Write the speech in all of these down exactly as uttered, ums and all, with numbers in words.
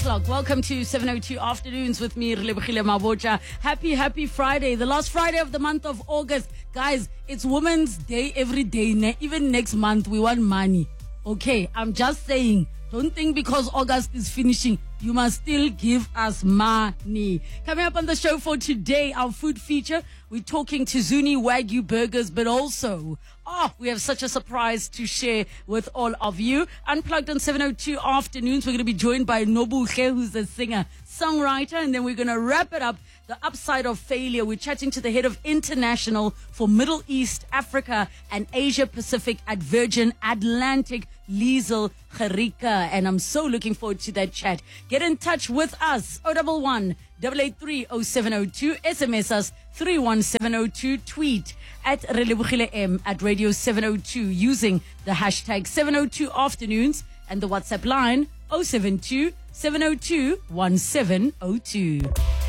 o'clock. Welcome to seven oh two Afternoons with me, Relebogile Mabotja. Happy, happy Friday. The last Friday of the month of August. Guys, it's Women's Day every day. Ne- even next month, we want money. Okay, I'm just saying, don't think because August is finishing, you must still give us money. Coming up on the show for today, our food feature, we're talking to Zuni Wagyu Burgers, but also, oh, we have such a surprise to share with all of you. Unplugged on seven oh two Afternoons, we're going to be joined by Nobuhle, who's a singer, songwriter, and then we're going to wrap it up, the upside of failure. We're chatting to the head of international for Middle East, Africa, and Asia Pacific at Virgin Atlantic, Liesel Gericke, and I'm so looking forward to that chat. Get in touch with us, oh one one, eight eight three, oh seven oh two, S M S us three one seven oh two, tweet at Relebogile M at Radio seven oh two using the hashtag seven oh two Afternoons and the WhatsApp line oh seven two, seven oh two, one seven oh two.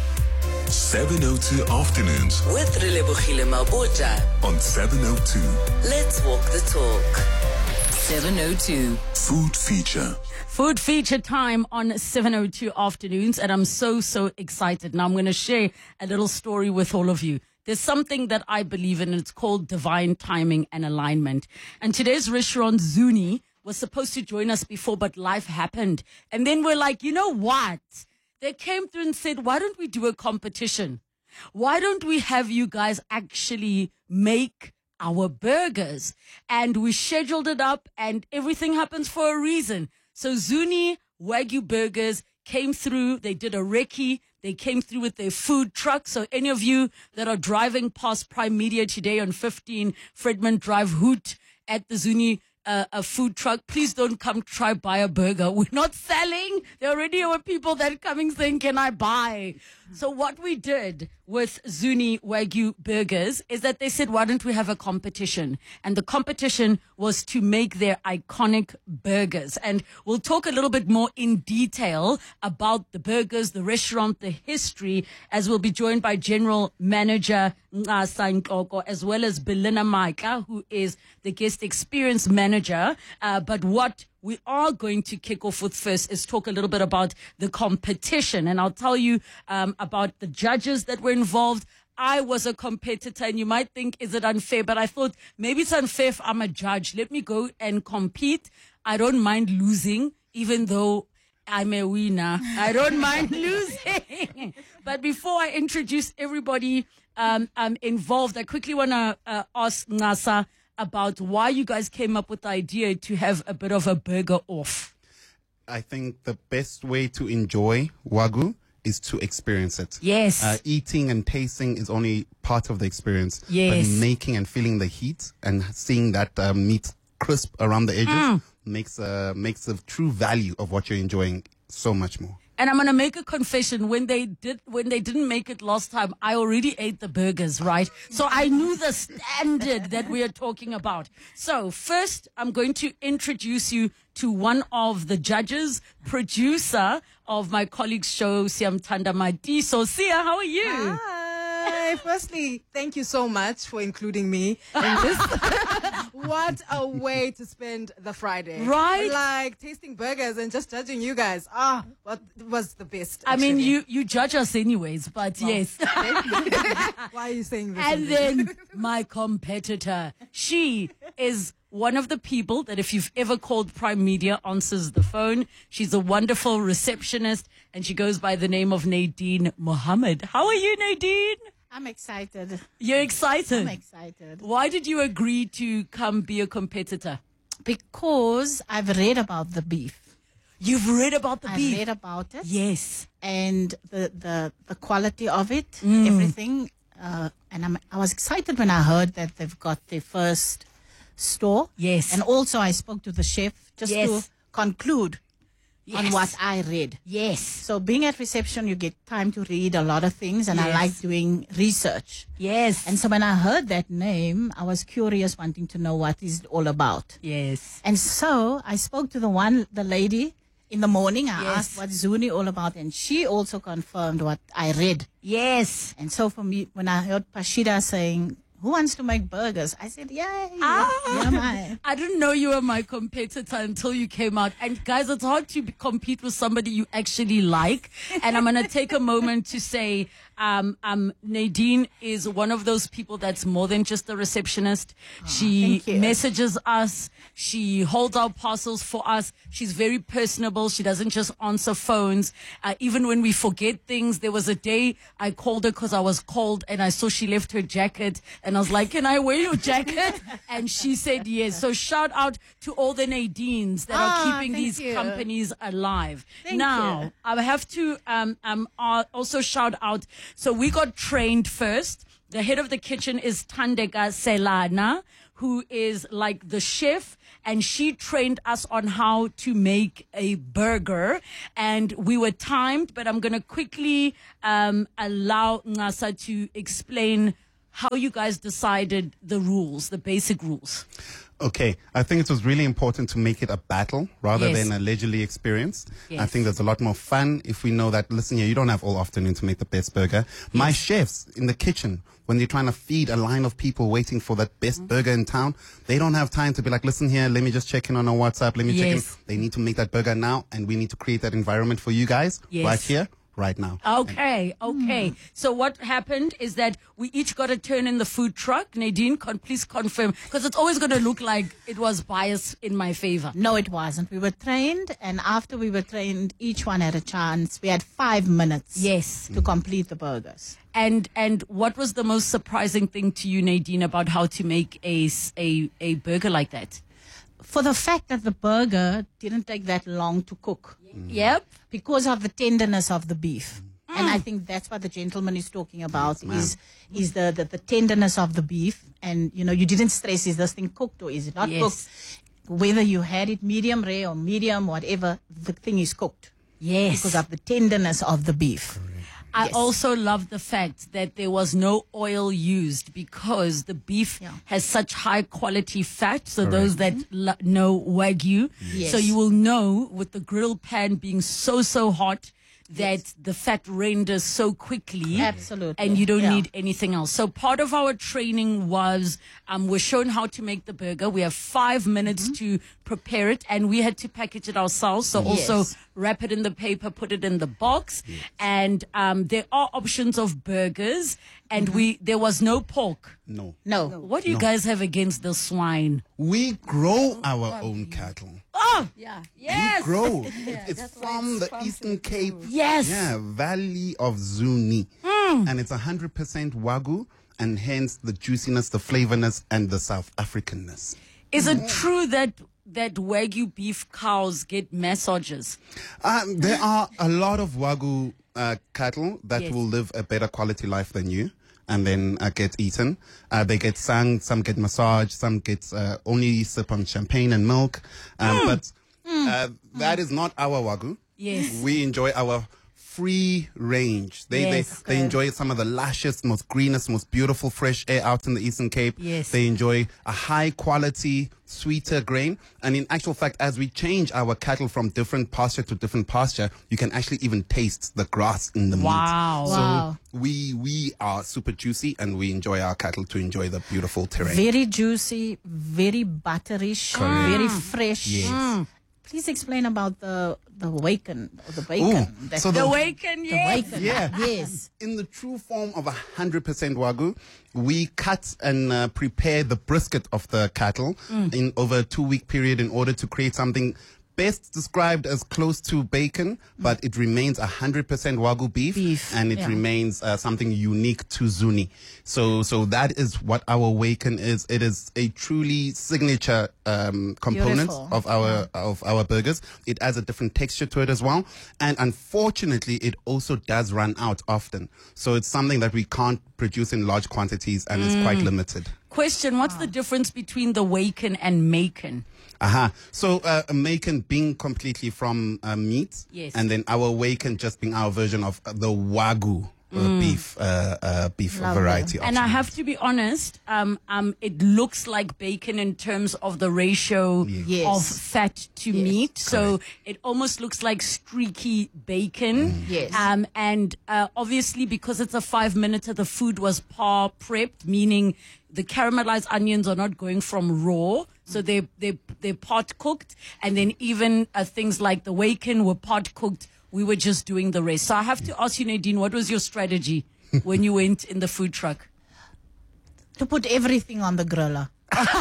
seven oh two Afternoons with Relebogile Mabotja on seven oh two. Let's walk the talk. seven oh two Food feature. Food feature time on seven oh two Afternoons, and I'm so, so excited. Now I'm going to share a little story with all of you. There's something that I believe in, and it's called divine timing and alignment. And today's restaurant, Zuni, was supposed to join us before, but life happened. And then we're like, you know what? They came through and said, why don't we do a competition? Why don't we have you guys actually make our burgers? And we scheduled it up, and everything happens for a reason. So Zuni Wagyu Burgers came through. They did a recce. They came through with their food truck. So any of you that are driving past Prime Media today on fifteen Fredman Drive, hoot at the Zuni uh, a food truck. Please don't come try buy a burger. We're not selling. There already were people that are coming saying, can I buy? So what we did with Zuni Wagyu Burgers is that they said, why don't we have a competition? And the competition was to make their iconic burgers. And we'll talk a little bit more in detail about the burgers, the restaurant, the history, as we'll be joined by General Manager Ncasa Nhloko, as well as Belinda Maika, who is the guest experience manager. Uh, but what we are going to kick off with first is talk a little bit about the competition. And I'll tell you um, about the judges that were involved. I was a competitor, and you might think, is it unfair? But I thought maybe it's unfair if I'm a judge. Let me go and compete. I don't mind losing, even though I'm a winner. I don't mind losing. But before I introduce everybody um, um, involved, I quickly want to uh, ask Ncasa about why you guys came up with the idea to have a bit of a burger off. I think the best way to enjoy Wagyu is to experience it. Yes. Uh, eating and tasting is only part of the experience. Yes. But making and feeling the heat and seeing that uh, meat crisp around the edges Mm. makes uh, makes the true value of what you're enjoying so much more. And I'm going to make a confession. When they did, when they didn't make it last time, I already ate the burgers, right? So I knew the standard that we are talking about. So first, I'm going to introduce you to one of the judges, producer of my colleague's show, Siyamthanda Madiso. Sia, how are you? Hi. Firstly, thank you so much for including me in this. What a way to spend the Friday. Right? Like tasting burgers and just judging you guys. Ah, what was the best? I mean, actually. you, you judge us anyways, but Well, yes. Why are you saying this? And then my competitor, she is one of the people that if you've ever called Prime Media, answers the phone. She's a wonderful receptionist, and she goes by the name of Nadine Mohammed. How are you, Nadine? I'm excited. You're excited. I'm excited. Why did you agree to come be a competitor? Because I've read about the beef. You've read about the I've beef. read about it. Yes. And the, the, the quality of it, Mm. everything. Uh, and I'm, I was excited when I heard that they've got their first store. Yes. And also I spoke to the chef just Yes. to conclude on Yes. what I read. Yes. So being at reception, you get time to read a lot of things, and I Yes. like doing research. Yes. And so when I heard that name, I was curious, wanting to know what is it all about. Yes. And so I spoke to the one, the lady in the morning. I Yes. asked what's Zuni all about, and she also confirmed what I read. Yes. And so for me, when I heard Pashida saying who wants to make burgers? I said, yeah, yeah, Ah. yeah, my. I didn't know you were my competitor until you came out. And guys, it's hard to be- compete with somebody you actually like. And I'm going to take a moment to say, um, um, Nadine is one of those people that's more than just a receptionist. She thank you. messages us. She holds our parcels for us. She's very personable. She doesn't just answer phones. Uh, even when we forget things, there was a day I called her because I was cold and I saw she left her jacket. And I was like, can I wear your jacket? And she said yes. So shout out to all the Nadines that Ah, are keeping thank these you. companies alive. Thank now, you. I have to um, um, uh, also shout out. So we got trained first. The head of the kitchen is Tandeka Selana, who is like the chef, and she trained us on how to make a burger. And we were timed, but I'm going to quickly um, allow Ngasa to explain how you guys decided the rules, the basic rules. Okay, I think it was really important to make it a battle rather Yes. than a leisurely experience. I Yes. think there's a lot more fun if we know that, listen here, you don't have all afternoon to make the best burger. My chefs in the kitchen, when they're trying to feed a line of people waiting for that best Mm-hmm. burger in town, they don't have time to be like, listen here, let me just check in on a WhatsApp, let me check in. Yes. They need to make that burger now, and we need to create that environment for you guys Yes. right here, right now. Okay, okay. So what happened is that we each got a turn in the food truck. Nadine, con- please confirm, because it's always going to look like it was biased in my favor. No, it wasn't. We were trained, and after we were trained, each one had a chance. We had five minutes Yes. to complete the burgers. And and what was the most surprising thing to you, Nadine, about how to make a, s- a, a burger like that? For the fact that the burger didn't take that long to cook Yep. because of the tenderness of the beef. And I think that's what the gentleman is talking about is is the, the, the tenderness of the beef. And, you know, you didn't stress, is this thing cooked or is it not Yes. cooked? Whether you had it medium rare or medium, whatever, the thing is cooked. Yes. Because of the tenderness of the beef. I Yes. also love the fact that there was no oil used because the beef Yeah. has such high quality fat. So those that lo- know Wagyu, Yes. so you will know with the grill pan being so, so hot that the fat renders so quickly. Absolutely. And you don't Yeah. need anything else. So part of our training was um, we're shown how to make the burger. We have five minutes to prepare it, and we had to package it ourselves. So also Yes. wrap it in the paper, put it in the box. And um, there are options of burgers, and we there was no pork. No. No. What do you guys have against the swine? We grow our own cattle. Oh, Yeah. yes. We grow. it's from the Eastern Cape. Yes. Yeah, Valley of Zuni. And it's one hundred percent Wagyu, and hence the juiciness, the flavorness, and the South Africanness. Is it true that that Wagyu beef cows get massages? Um, there are a lot of Wagyu uh, cattle that Yes. will live a better quality life than you and then uh, get eaten. Uh, they get sung, some get massaged, some get uh, only sip on champagne and milk. Um, But uh, that is not our Wagyu. Yes. We enjoy our free range. They Yes. they, they enjoy some of the lushest, most greenest, most beautiful fresh air out in the Eastern Cape. Yes. They enjoy a high quality, sweeter grain. And in actual fact, as we change our cattle from different pasture to different pasture, you can actually even taste the grass in the meat. Wow. So Wow. we we are super juicy, and we enjoy our cattle to enjoy the beautiful terrain. Very juicy, very butterish, very fresh. Yes. Please explain about the the bacon or the Ooh, bacon. That- so The the, Waken, the yes. bacon. Yeah. Yes. in the true form of one hundred percent Wagyu, we cut and uh, prepare the brisket of the cattle in over a two-week period in order to create something best described as close to bacon, but it remains one hundred percent Wagyu beef, Beef, and it yeah. remains uh, something unique to Zuni. So, so that is what our Waken is. It is a truly signature um, component Beautiful. of our of our burgers. It adds a different texture to it as well, and unfortunately, it also does run out often. So it's something that we can't produce in large quantities, and it's quite limited. Question, what's the difference between the Waken and Macon? Aha. So uh, a Macon being completely from uh, meat, Yes. and then our Waken just being our version of uh, the Wagyu uh, beef uh, uh, beef Love variety. And I options. have to be honest, um, um, it looks like bacon in terms of the ratio Yes. of fat to meat. So it almost looks like streaky bacon. Yes. Um, and uh, obviously, because it's a five minute, the food was par prepped, meaning the caramelized onions are not going from raw. So they they they're pot cooked, and then even uh, things like the bacon were pot cooked. We were just doing the rest. So I have to ask you, Nadine, what was your strategy when you went in the food truck? To put everything on the griller.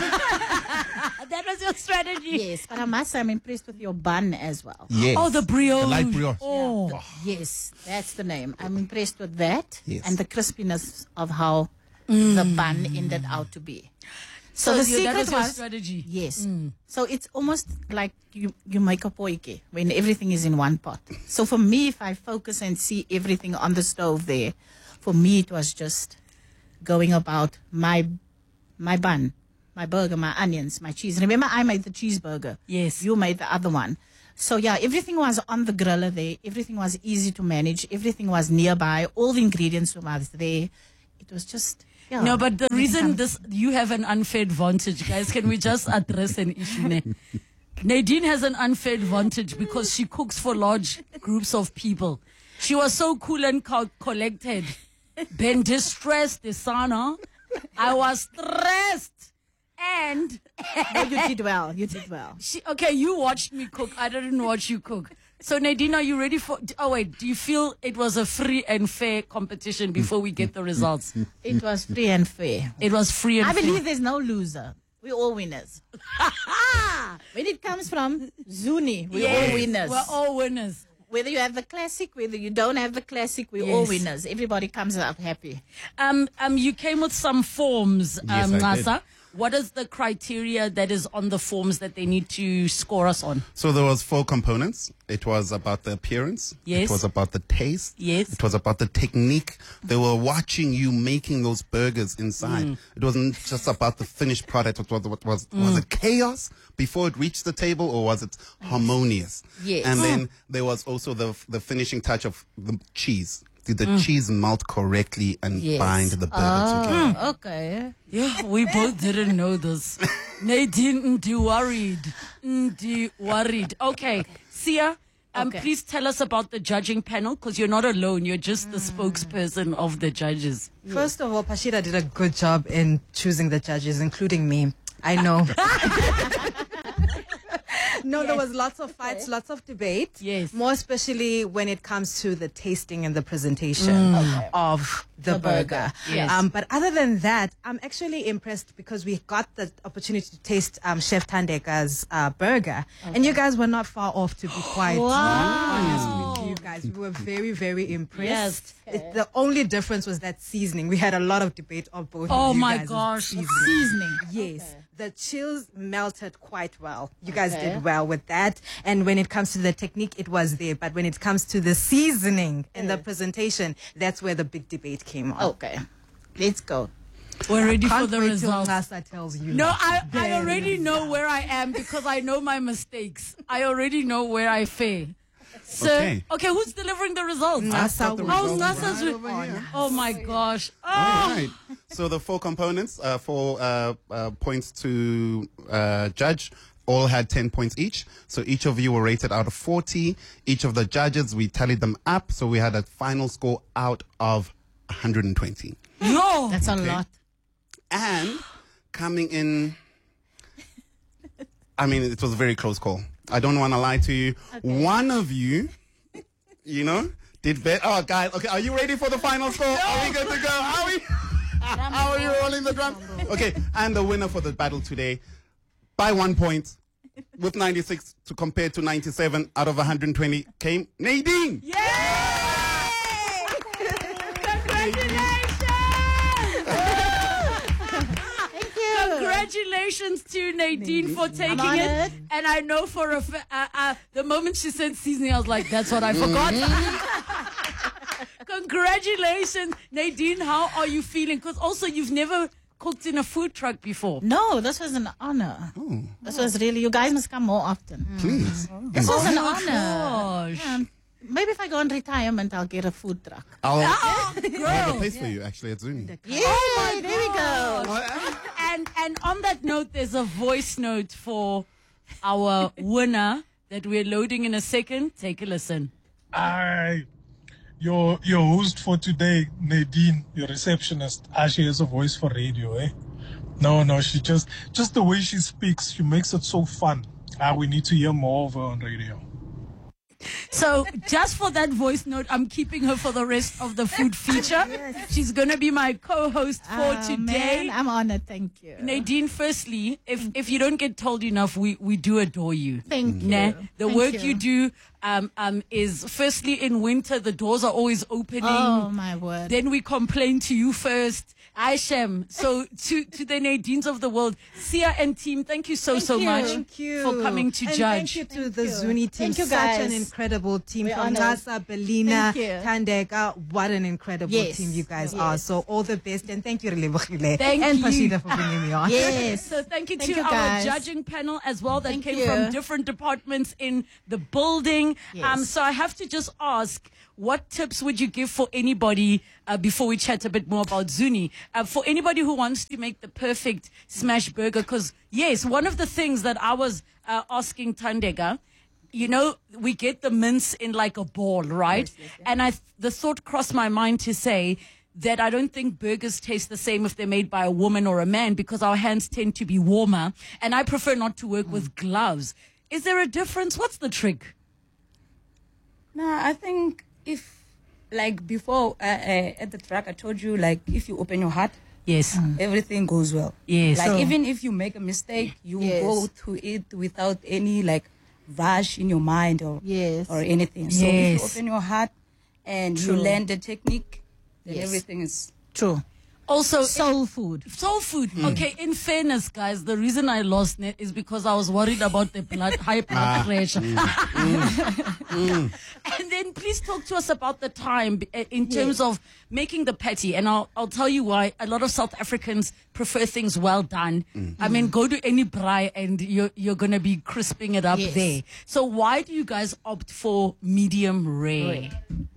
That was your strategy. Yes, but I must say I'm impressed with your bun as well. Yes. Oh, the brioche. The light brioche. Oh, Yes, that's the name. I'm impressed with that Yes. and the crispiness of how the bun ended out to be. So, the you- secret that was your was strategy. yes. So it's almost like you you make a poike when everything is in one pot. So for me, if I focus and see everything on the stove there, for me it was just going about my my bun, my burger, my onions, my cheese. Remember, I made the cheeseburger. Yes. You made the other one. So yeah, everything was on the griller there. Everything was easy to manage. Everything was nearby. All the ingredients were there. It was just yeah. No, but the reason this you have an unfair advantage, guys. Can we just address an issue? Ne? Nadine has an unfair advantage because she cooks for large groups of people. She was so cool and co- collected. Been distressed, Desana. I was stressed, and No, you did well. You did well. she. Okay, you watched me cook. I didn't watch you cook. So Nadine, are you ready for? Oh wait, do you feel it was a free and fair competition before we get the results? It was free and fair. It was free and I fair. believe there's no loser. We're all winners. When it comes from Zuni, we're Yes, all winners. We're all winners. Whether you have the classic, whether you don't have the classic, we're all Yes. winners. Everybody comes out happy. Um, um, you came with some forms, Yes, um, I did. Rasa. What is the criteria that is on the forms that they need to score us on? So there was four components. It was about the appearance. Yes. It was about the taste. Yes. It was about the technique. They were watching you making those burgers inside. Mm. It wasn't just about the finished product. It was, what was, was Mm. it chaos before it reached the table, or was it harmonious? Yes. And Mm. then there was also the the finishing touch of the cheese. Did the Mm. cheese melt correctly and Yes. bind the burger together? Oh, okay. Yeah, we both didn't know this. Nadine, ndi worried. Ndi worried. Okay, Sia, um, Okay. please tell us about the judging panel, because you're not alone. You're just the spokesperson of the judges. First of all, Pashida did a good job in choosing the judges, including me. I know. No, there was lots of fights, lots of debate. Yes. More especially when it comes to the tasting and the presentation of the, The burger. burger. Yes. Um, but other than that, I'm actually impressed because we got the opportunity to taste um, Chef Tandeka's uh, burger. And you guys were not far off, to be quite honest with you guys. We were very, very impressed. Yes. It, the only difference was that seasoning. We had a lot of debate of both Oh of you my guys' gosh. seasoning. Seasoning. Yes, the chills melted quite well. You guys Okay. did well with that. And when it comes to the technique, it was there. But when it comes to the seasoning and the presentation, that's where the big debate came on. Okay. Let's go. We're ready for Can't the wait till results. Nasa tells you. No, I, I Very already know where I am because I know my mistakes. I already know where I fail. So, okay, Okay. who's delivering the results? Nasa the will Oh, results NASA's right re- over here. Oh my gosh. Oh. All right. So the four components, uh, four uh, uh, points to uh, judge, all had ten points each. So each of you were rated out of forty. Each of the judges, we tallied them up. So we had a final score out of one hundred twenty. Yo. That's a Okay. lot. And coming in, I mean, it was a very close call. I don't want to lie to you. One of you, you know, did better. Oh, guys, okay, are you ready for the final score? Are we good to go? Are we? How are you rolling the drums? Okay, and the winner for the battle today, by one point, with ninety-six to compare to ninety-seven out of one hundred twenty, came Nadine. Yay! Congratulations! Congratulations to Nadine for taking I'm it. honored. And I know for a fa- uh, uh, the moment she said seasoning, I was like, that's what I forgot. Congratulations, Nadine. How are you feeling? Because also you've never cooked in a food truck before. No, this was an honor. Oh. This was really, you guys must come more often. Please. This was an Oh my honor. gosh. Yeah, maybe if I go on retirement, I'll get a food truck. I'll, Oh, I have a girl. place for you, actually, at Zuni. Yeah, there we go. And and on that note, there's a voice note for our winner that we're loading in a second. Take a listen. I, your your host for today, Nadine, your receptionist. Ah, she has a voice for radio, eh? No, no, she just just the way she speaks, she makes it so fun. Ah, we need to hear more of her on radio. So just for that voice note, I'm keeping her for the rest of the food feature. She's going to be my co-host for Oh, today. man, I'm honored. Thank you. Nadine, firstly, if, if you don't get told enough, we, we do adore you. Thank you. Nah, the Thank work you. you do um, um, is, firstly, in winter, the doors are always opening. Oh, my word. Then we complain to you first. Aishem. So to, to the Nadines of the world, Sia and team, thank you so, Thank so you. much Thank you for coming to and judge. Thank you to Thank the you. Zuni team. Thank you, Such an guys. incredible team We're from honored. Ngasa, Belina, Thank you. Tandeka. What an incredible Yes. team you guys Yes. are. So all the best and thank you, Relebogile. Thank and you. Pashida for bringing me on. Yes. So thank you Thank to you, our guys. judging panel as well that Thank came you. from different departments in the building. Yes. Um, so I have to just ask, what tips would you give for anybody uh, before we chat a bit more about Zuni? Uh, for anybody who wants to make the perfect smash burger, because yes, one of the things that I was uh, asking Tandega, you know, we get the mince in like a ball, right? And I, the thought crossed my mind to say that I don't think burgers taste the same if they're made by a woman or a man because our hands tend to be warmer, and I prefer not to work with gloves. Is there a difference? What's the trick? Nah, I think if, like before uh, uh, at the track, I told you, like if you open your heart, Yes. everything goes well. Yes. Like So- even if you make a mistake, you Yes. go through it without any like rush in your mind or Yes. or anything. So if Yes. you open your heart and you learn the technique, then Yes. everything is True. Also, Soul food. soul food. Okay, in fairness, guys, the reason I lost it is because I was worried about the blood, high blood pressure. And then please talk to us about the time uh, in terms of making the patty. And I'll, I'll tell you why. A lot of South Africans prefer things well done. I mean, go to any braai and you're, you're going to be crisping it up Yes. there. So why do you guys opt for medium rare?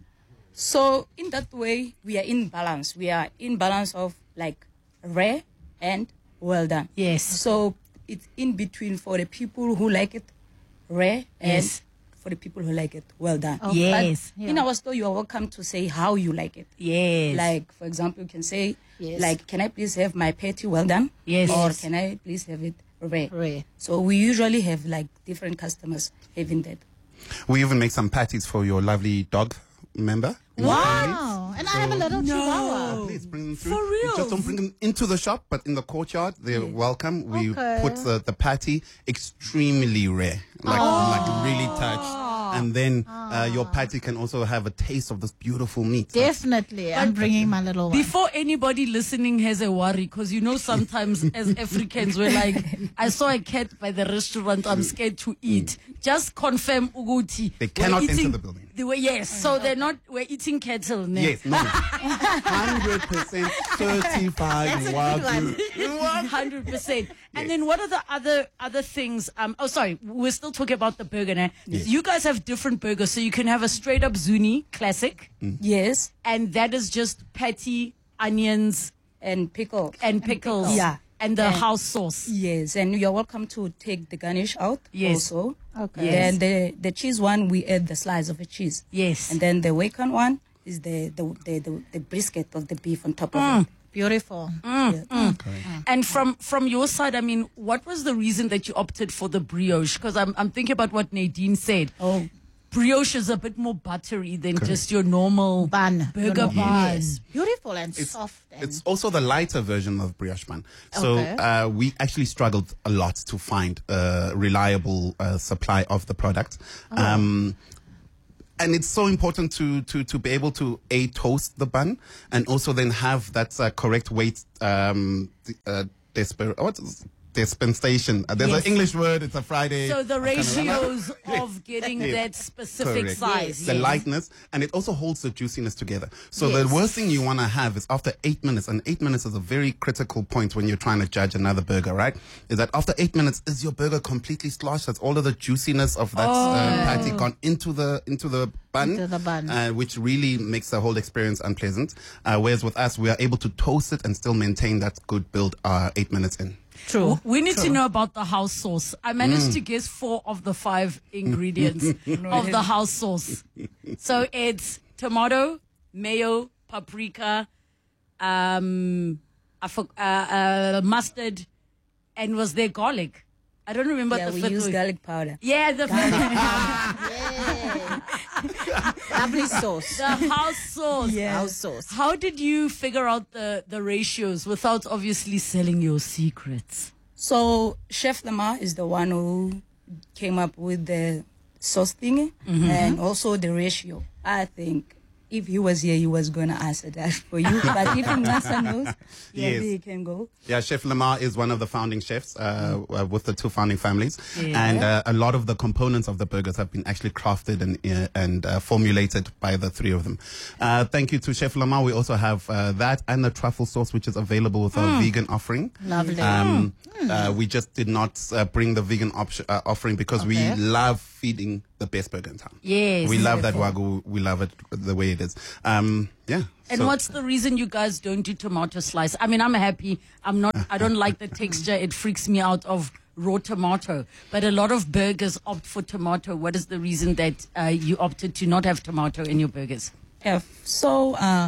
so in that way we are in balance. We are in balance of like rare and well done. Yes. So it's in between for the people who like it rare and Yes. for the people who like it well done. Okay. Yes. But in our store, you are welcome to say how you like it. Yes. Like, for example, you can say, Yes. like, can I please have my patty well done? Yes. Or Yes. can I please have it rare? Rare. So we usually have like different customers having that. We even make some patties for your lovely dog member. in the family. Wow. And I have a little chihuahua. Please bring them through. For We real? just don't bring them into the shop, but in the courtyard, they're welcome. We Okay. put the, the patty extremely rare, like like really touched. And then uh, your patty can also have a taste of this beautiful meat. Definitely. I'm bringing my little one. Before anybody listening has a worry, because you know sometimes as Africans we're like, I saw a cat by the restaurant, I'm scared to eat. Just confirm Uguti. They we're cannot enter eating- the building. They were, yes, so they're not, we're eating cattle. Ne? Yes, no. one hundred percent certified Wagyu. one hundred percent. And then what are the other other things? Um, oh, sorry, we're still talking about the burger now. You guys have different burgers, so you can have a straight up Zuni classic, Yes. and that is just patty, onions, And pickle. and pickles. Yeah. And the And- house sauce. Yes. And you're welcome to take the garnish out Yes. also. Okay. Yes. Then the, the cheese one, we add the slice of a cheese. Yes. And then the waken one is the, the, the, the, the brisket of the beef on top Mm. of it. Beautiful. Yeah. And from from your side, I mean, what was the reason that you opted for the brioche? Because I'm I'm thinking about what Nadine said. Oh, Brioche is a bit more buttery than just your normal Bun. burger You know, bun. Yes. Beautiful and It's, soft. And it's also the lighter version of brioche bun. So Okay. uh, we actually struggled a lot to find a reliable uh, supply of the product. Um, and it's so important to, to, to be able to a toast the bun and also then have that uh, correct weight um, the, uh, desper- what's dispensation. Uh, there's Yes. an English word. It's a Friday. So the I've kinda run out. ratios of getting Yes. that specific Correct. size. The yes. lightness, and it also holds the juiciness together. So Yes. the worst thing you want to have is after eight minutes, and eight minutes is a very critical point when you're trying to judge another burger, right? Is that after eight minutes, is your burger completely sloshed? That's all of the juiciness of that Oh. uh, patty gone into the into the bun, Into the bun. Uh, which really makes the whole experience unpleasant. Uh, whereas with us, we are able to toast it and still maintain that good build uh, eight minutes in. True. We need to know about the house sauce. I managed to guess four of the five ingredients of the house sauce. So it's tomato, mayo, paprika, um, I for, uh, uh, mustard, and was there garlic? I don't remember Yeah, the we fifth use one. garlic powder. Yeah, the Lovely sauce. the house sauce. House sauce. How did you figure out the, the ratios without obviously selling your secrets? So Chef Lamar is the one who came up with the sauce thingy and also the ratio. I think if he was here, he was going to answer that for you. But if Nasa knows, yeah, Yes. he can go. Yeah, Chef Lamar is one of the founding chefs uh, uh, with the two founding families, and uh, a lot of the components of the burgers have been actually crafted and uh, and uh, formulated by the three of them. Uh, thank you to Chef Lamar. We also have uh, that and the truffle sauce, which is available with our vegan offering. Lovely. Um, uh, we just did not uh, bring the vegan op- uh, offering because Okay. we love feeding the best burger in town. Yes. We love that Wagyu. We love it the way it is. Um, yeah. And so- what's the reason you guys don't do tomato slice? I mean, I'm happy. I'm not, I don't like the texture. It freaks me out of raw tomato. But a lot of burgers opt for tomato. What is the reason that uh, you opted to not have tomato in your burgers? Yeah. So, uh,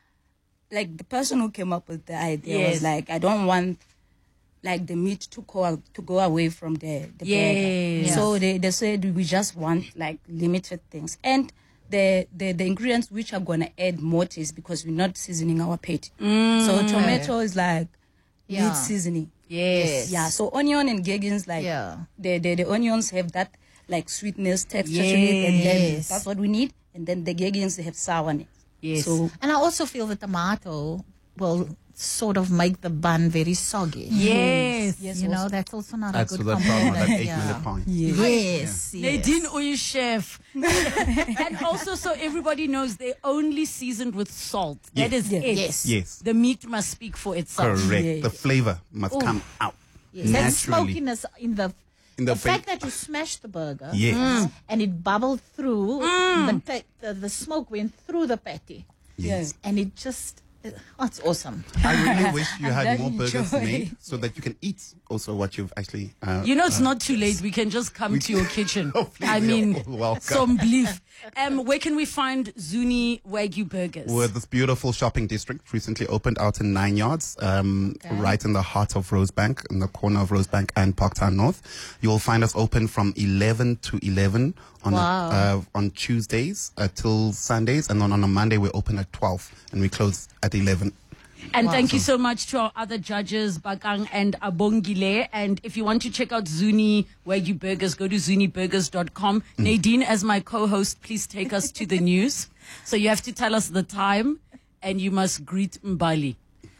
like the person who came up with the idea Yes. was like, I don't want like the meat to go to go away from the, the Yes. burger. So they, they said we just want like limited things. And the, the, the ingredients which are going to add more taste because we're not seasoning our patty. So tomato is like Yeah. meat seasoning. Yes. Yeah, so onion and gherkins, like Yeah. the, the the onions have that like sweetness, texture to it, and then Yes. that's what we need. And then the gherkins, they have sourness. Yes. So And I also feel the tomato will sort of make the bun very soggy. Yes. yes, You know, also. that's also not That's a the good problem with that compliment. eight Yeah. minute point. Yes. yes. Nadine Oye chef. And also, so everybody knows they're only seasoned with salt. That Yes. is Yes. it. Yes. Yes. The meat must speak for itself. Correct. Yes. The flavor must come out Yes. That naturally. smokiness in the In the the fact ba- that you smashed the burger Yes. and it bubbled through the, ta- the the smoke went through the patty Yes. and it just oh, it's awesome. I really wish you had glad more you burgers enjoy. made so that you can eat also what you've actually. Uh, You know, it's not too late. We can just come to your kitchen. Oh, please, I mean, you're welcome. some beef. Um, where can we find Zuni Wagyu burgers? We're this beautiful shopping district recently opened out in Nine Yards, um, right in the heart of Rosebank, in the corner of Rosebank and Parktown North. You will find us open from eleven to eleven on Wow. a, uh, on Tuesdays uh, till Sundays, and then on a Monday we open at twelve and we close at eleven. And thank you so much to our other judges, Bakang and Abongile. And if you want to check out Zuni Wagyu Burgers, go to zuni burgers dot com. Nadine, as my co-host, please take us to the news. So you have to tell us the time and you must greet Mbali.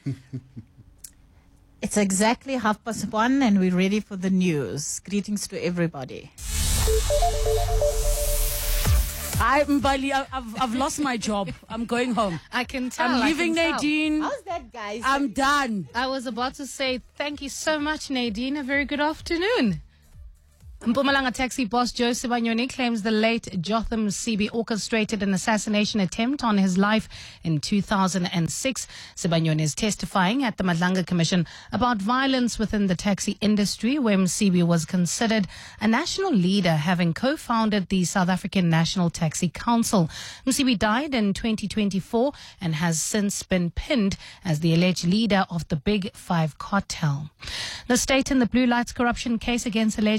It's exactly half past one and we're ready for the news. Greetings to everybody. Hi, Mbali. I- I've, I've lost my job. I'm going home. I can tell. I'm I leaving can tell. Nadine. How's that, guys? I'm done. I was about to say thank you so much, Nadine. A very good afternoon. Mpumalanga taxi boss Joe Sibanyoni claims the late Jotham Sibi orchestrated an assassination attempt on his life in two thousand six. Sibanyoni is testifying at the Madlanga Commission about violence within the taxi industry, where Msibi was considered a national leader, having co-founded the South African National Taxi Council. Msibi died in twenty twenty-four and has since been pinned as the alleged leader of the Big Five cartel. The state in the Blue Lights corruption case against alleged underworld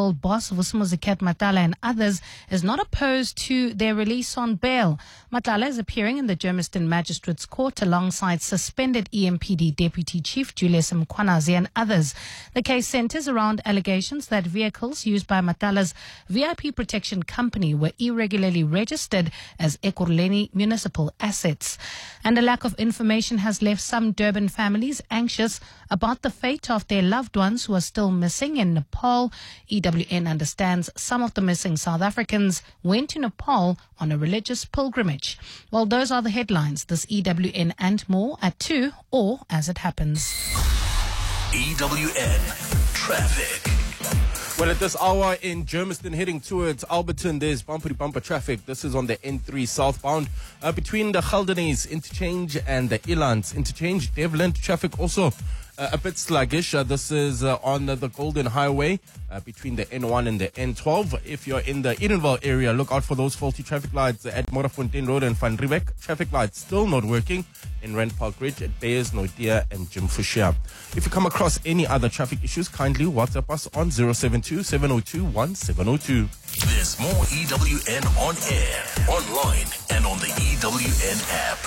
thirty-eight-year-old boss of Usumuziket Matala and others is not opposed to their release on bail. Matala is appearing in the Germiston Magistrates Court alongside suspended E M P D Deputy Chief Julius Mkhwanazi and others. The case centers around allegations that vehicles used by Matala's V I P protection company were irregularly registered as Ekurhuleni municipal assets. And a lack of information has left some Durban families anxious about the fate of their loved ones who are still missing in Nepal. E W N understands some of the missing South Africans went to Nepal on a religious pilgrimage. Well, those are the headlines. This E W N and more at two or as it happens. E W N Traffic. Well, at this hour in Germiston heading towards Alberton, there's bumper-to-bumper traffic. This is on the N three southbound uh, between the Geldenhuys interchange and the Elands interchange. Devlin traffic also uh, a bit sluggish. Uh, this is uh, on the, the Golden Highway uh, between the N one and the N twelve. If you're in the Edenville area, look out for those faulty traffic lights at Morafontein Road and Van Riebeck. Traffic lights still not working in Rand Park Ridge at Bayers, Nodia and Jim Fushia. If you come across any other traffic issues, kindly WhatsApp us on zero seven two, seven zero two, one seven zero two. There's more E W N on air, online, and on the E W N app.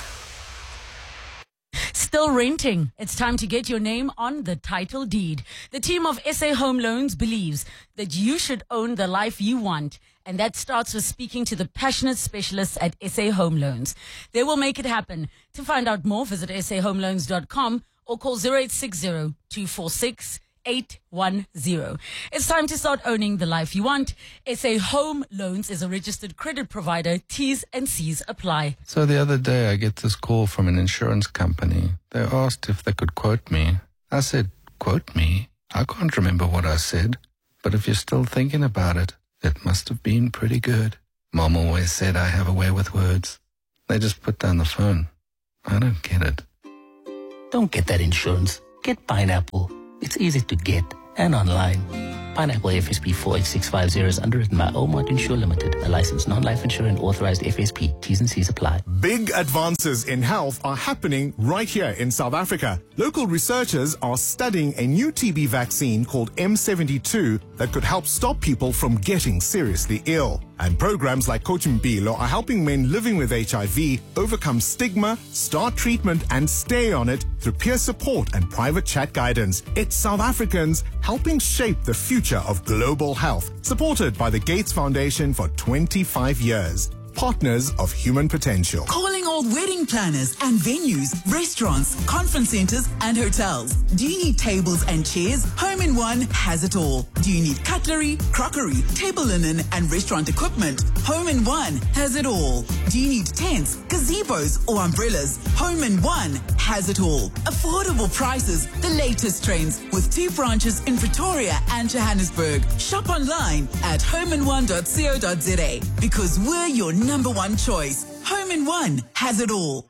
Still renting? It's time to get your name on the title deed. The team of S A Home Loans believes that you should own the life you want, and that starts with speaking to the passionate specialists at S A Home Loans. They will make it happen. To find out more, visit s a home loans dot com or call zero eight six zero, two four six, eight one zero. It's time to start owning the life you want. S A Home Loans is a registered credit provider. T's and C's apply. So the other day I get this call from an insurance company. They asked if they could quote me. I said, quote me? I can't remember what I said. But if you're still thinking about it, it must have been pretty good. Mom always said I have a way with words. They just put down the phone. I don't get it. Don't get that insurance. Get Pineapple. It's easy to get and online. Pineapple F S P four eight six five zero is underwritten by Omart Insure Limited, a licensed non-life insurer and authorized F S P. T's and C's apply. Big advances in health are happening right here in South Africa. Local researchers are studying a new T B vaccine called M seventy-two that could help stop people from getting seriously ill. And programs like Coach Mpilo are helping men living with H I V overcome stigma, start treatment, and stay on it through peer support and private chat guidance. It's South Africans helping shape the future of global health, supported by the Gates Foundation for twenty-five years. Partners of human potential. Calling all wedding planners and venues, restaurants, conference centers, and hotels. Do you need tables and chairs? Home in One has it all. Do you need cutlery, crockery, table linen, and restaurant equipment? Home in One has it all. Do you need tents, gazebos, or umbrellas? Home in One has it all. Affordable prices, the latest trends, with two branches in Pretoria and Johannesburg. Shop online at home in one dot co dot za because we're your number one choice. Home in One has it all.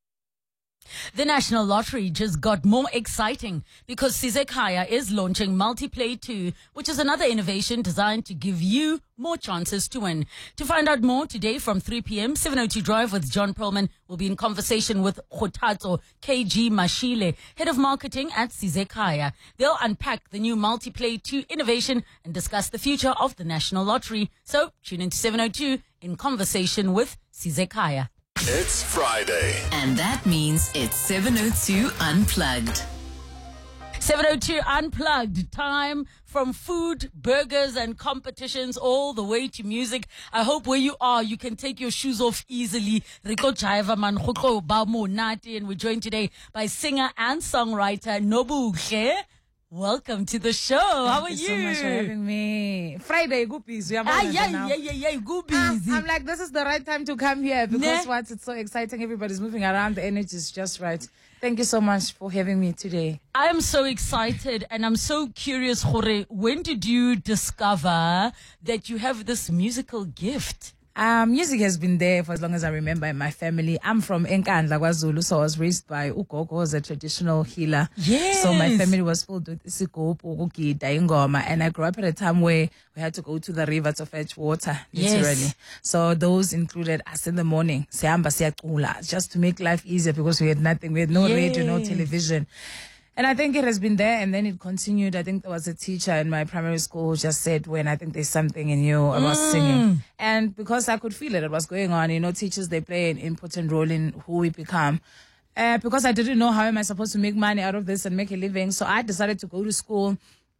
The National Lottery just got more exciting because Sizekaya is launching Multiplay two, which is another innovation designed to give you more chances to win. To find out more today from three p.m., seven oh two Drive with John Perlman will be in conversation with Khotatso K G Mashile, Head of Marketing at Sizekaya. They'll unpack the new Multiplay two innovation and discuss the future of the National Lottery. So tune in to seven oh two in conversation with Sizekaya. It's Friday. And that means it's seven oh two Unplugged. seven oh two Unplugged. Time from food, burgers, and competitions all the way to music. I hope where you are, you can take your shoes off easily. Rico Jaiva man Khoko Bamo Nati, and we're joined today by singer and songwriter Nobuhle. Welcome to the show. How are Thank you? you so much for having me. Friday, goopies. We are Ah, more yeah, than now. yeah, yeah, yeah, goopies. I'm, I'm like, this is the right time to come here because Nah. what? It's so exciting. Everybody's moving around. The energy is just right. Thank you so much for having me today. I am so excited and I'm so curious, Jorge. When did you discover that you have this musical gift? Um, music has been there for as long as I remember in my family. I'm from Enkandla, KwaZulu, so I was raised by Ugogo, who was a traditional healer. Yes. So my family was filled with isikopo, ukugida, ingoma, and I grew up at a time where we had to go to the river to fetch water, literally. Yes. So those included us in the morning, siyahamba siyacula, just to make life easier because we had nothing. We had no radio, no Yeah. television. And I think it has been there, and then it continued. I think there was a teacher in my primary school who just said, when I think there's something in you about Mm. singing. And because I could feel it, it was going on. You know, teachers, they play an important role in who we become. Uh, because I didn't know how am I supposed to make money out of this and make a living. So I decided to go to school.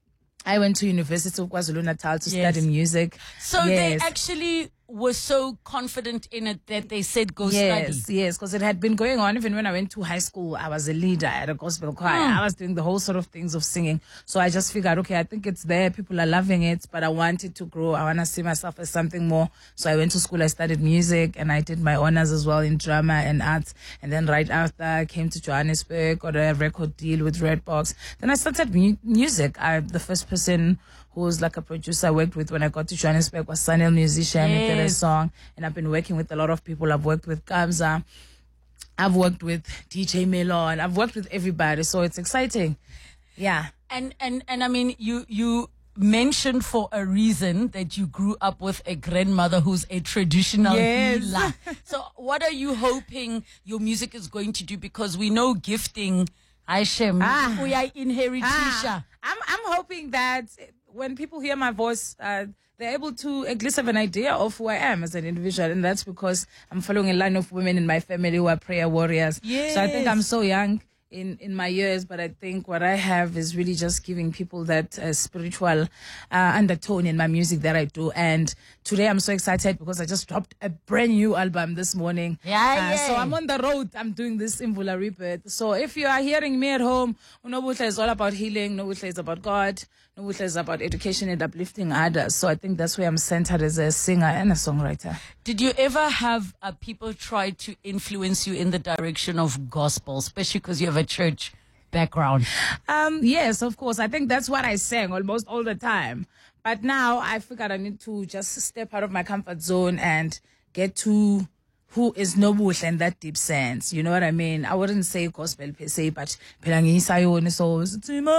I went to University of KwaZulu-Natal to Yes. study music. So Yes. they actually were so confident in it that they said go yes, study. Yes, because it had been going on. Even when I went to high school, I was a leader at a gospel choir. Mm. I was doing the whole sort of things of singing. So I just figured, okay, I think it's there. People are loving it, but I want it to grow. I want to see myself as something more. So I went to school. I studied music, and I did my honors as well in drama and arts. And then right after, I came to Johannesburg, got a record deal with Redbox. Then I started mu- music. I, the first person who was like a producer I worked with when I got to Johannesburg was Sanel Musician, Yes. yes. Song. And I've been working with a lot of people. I've worked with Kamza. I've worked with D J Melon. I've worked with everybody. So it's exciting. Yeah. And and and I mean, you you mentioned for a reason that you grew up with a grandmother who's a traditional Yes. healer. So what are you hoping your music is going to do? Because we know gifting, Aishem, Ah. we are inheritisha. Ah, I'm I'm hoping that when people hear my voice, uh, they're able to at least have an idea of who I am as an individual, and that's because I'm following a line of women in my family who are prayer warriors. So I think I'm Yes. so young in in my years, but I think what I have is really just giving people that uh, spiritual uh, undertone in my music that I do. And today I'm so excited because I just dropped a brand new album this morning. Yeah, Uh, so yeah. I'm on the road. I'm doing this in Vula Rebirth. So if you are hearing me at home, Nobuhle is all about healing. Nobuhle is about God. Nobuhle is about education and uplifting others. So I think that's where I'm centered as a singer and a songwriter. Did you ever have uh, people try to influence you in the direction of gospel, especially because you have a church background? Um, yes, of course. I think that's what I sang almost all the time. But now I figured I need to just step out of my comfort zone and get to who is Nobuhle in that deep sense. You know what I mean? I wouldn't say gospel per se, but Pelangi Sayone souls.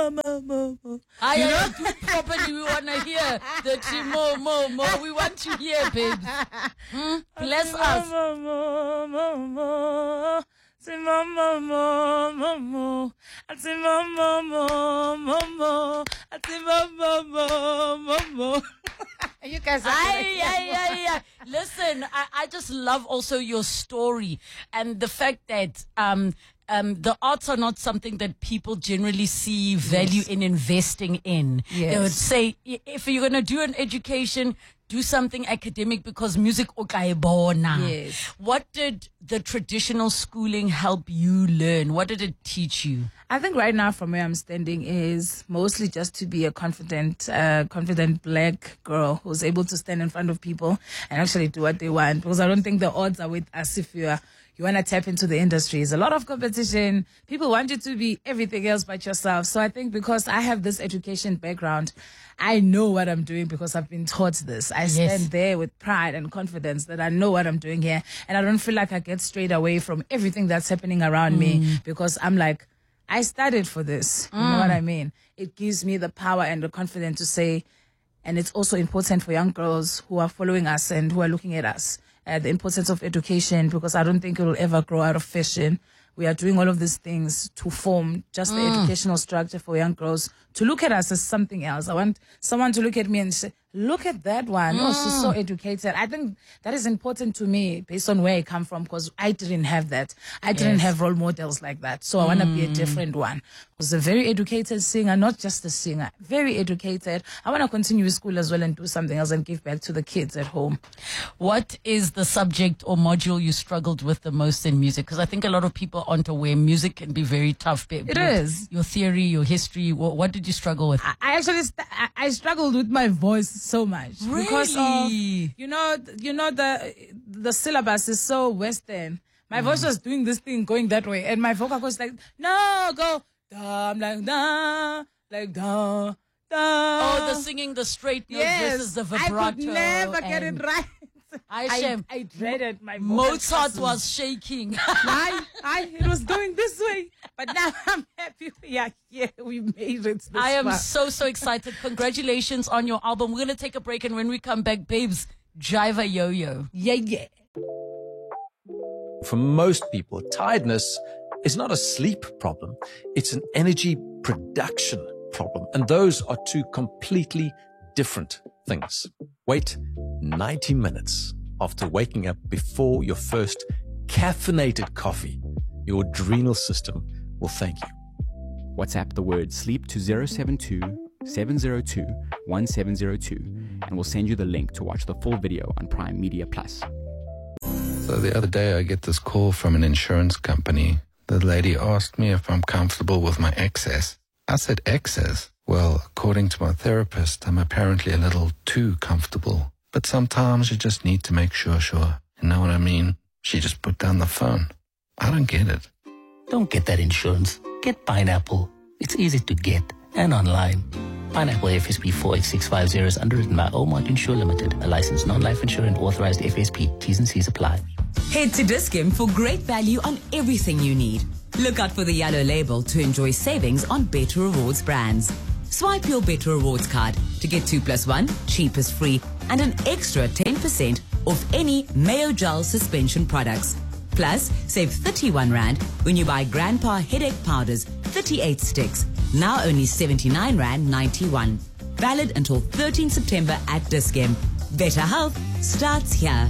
I you know? do properly. We want to hear the Timo Mo Mo. We want to hear, babes. Hmm? Bless us. You guys are Aye, aye, aye, aye. Listen, I, I just love also your story and the fact that um um the arts are not something that people generally see value Yes. in investing in. Yes. They would say i- if you're gonna do an education, do something academic because music okaibona. Yes. What did the traditional schooling help you learn? What did it teach you? I think right now from where I'm standing is mostly just to be a confident, uh, confident black girl who's able to stand in front of people and actually do what they want. Because I don't think the odds are with us if you are, you want to tap into the industry. There's a lot of competition. People want you to be everything else but yourself. So I think because I have this education background, I know what I'm doing because I've been taught this. I stand there with pride and confidence that I know what I'm doing here. And I don't feel like I get strayed away from everything that's happening around me because I'm like, I studied for this. You know what I mean? It gives me the power and the confidence to say, and it's also important for young girls who are following us and who are looking at us, uh, the importance of education, because I don't think it will ever grow out of fashion. We are doing all of these things to form just the Mm. educational structure for young girls to look at us as something else. I want someone to look at me and say, look at that one. Oh, she's so Mm. educated. I think that is important to me based on where I come from because I didn't have that. I didn't Yes. have role models like that. So I want to be a Mm. different one. I was a very educated singer, not just a singer, very educated. I want to continue with school as well and do something else and give back to the kids at home. What is the subject or module you struggled with the most in music? Because I think a lot of people aren't aware music can be very tough. It It is. Your theory, your history. What, what did you struggle with? I actually st- I, I struggled with my voice so much because of Really? you know you know the the syllabus is so Western. My voice was doing this thing going that way, and my vocal was like no go da. I'm like da like da da. Oh, the singing the straight note yes, versus the vibrato. I could never get it and- right. I, I, I dreaded my vocal Mozart cords. was shaking. I, I, it was going this way, but now I'm happy. Yeah, yeah, we made it. This I am far. so, so excited. Congratulations on your album. We're going to take a break, and when we come back, babes, Jiva Yo-Yo. Yeah, yeah. For most people, tiredness is not a sleep problem. It's an energy production problem. And those are two completely different things. Wait ninety minutes after waking up before your first caffeinated coffee. Your adrenal system will thank you. WhatsApp the word sleep to zero seven two, seven zero two, one seven zero two and we'll send you the link to watch the full video on Prime Media Plus. So the other day I get this call from an insurance company. The lady asked me if I'm comfortable with my excess. I said excess? Well, according to my therapist, I'm apparently a little too comfortable. But sometimes you just need to make sure, sure. You know what I mean? She just put down the phone. I don't get it. Don't get that insurance. Get Pineapple. It's easy to get and online. Pineapple F S P four eight six five zero is underwritten by Omart Insure Limited, a licensed non-life insurer and authorized F S P. T's and C's apply. Head to Dis-Chem for great value on everything you need. Look out for the yellow label to enjoy savings on Better Rewards brands. Swipe your Better Rewards card to get two plus one, cheap as free, and an extra ten percent off any Mayo Gel suspension products. Plus, save thirty-one rand when you buy Grandpa Headache Powders, thirty-eight sticks, now only seventy-nine rand ninety-one. Valid until thirteenth September at Dis-Chem. Better health starts here.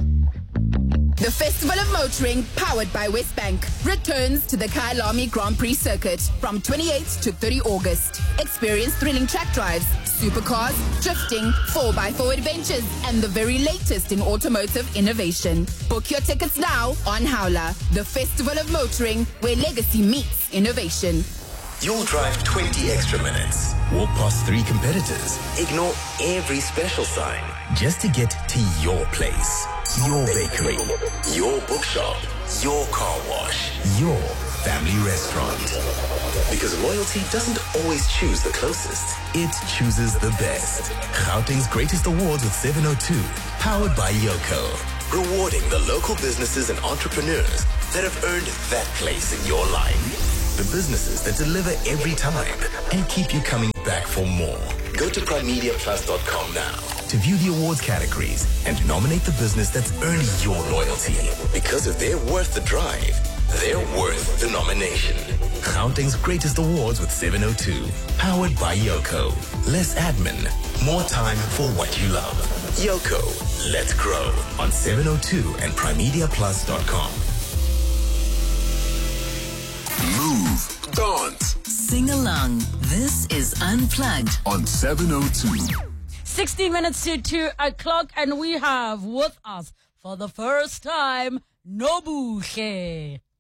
The Festival of Motoring, powered by Westbank, returns to the Kyalami Grand Prix circuit from twenty-eighth to thirtieth August. Experience thrilling track drives, supercars, drifting, four by four adventures, and the very latest in automotive innovation. Book your tickets now on Howler, the Festival of Motoring, where legacy meets innovation. You'll drive twenty extra minutes, walk past three competitors, ignore every special sign, just to get to your place, your bakery, your bookshop, your car wash, your family restaurant. Because loyalty doesn't always choose the closest, it chooses the best. Gauteng's Greatest Awards with seven oh two, powered by Yoko. Rewarding the local businesses and entrepreneurs that have earned that place in your life. The businesses that deliver every time and keep you coming back for more. Go to prime media plus dot com now to view the awards categories and nominate the business that's earned your loyalty. Because if they're worth the drive, they're worth the nomination. Gauteng's Greatest Awards with seven oh two, powered by Yoko. Less admin, more time for what you love. Yoko, let's grow on seven oh two and prime media plus dot com. Move, dance, sing along. This is Unplugged on seven oh two. sixteen minutes to two o'clock, and we have with us for the first time Nobuhle.